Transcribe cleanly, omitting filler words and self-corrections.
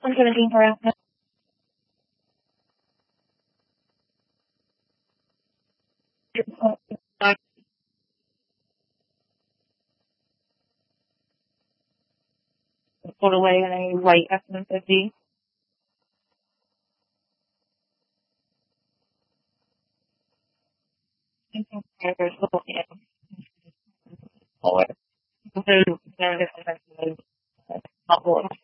117 harassment. Pulled away in a white F-150. Not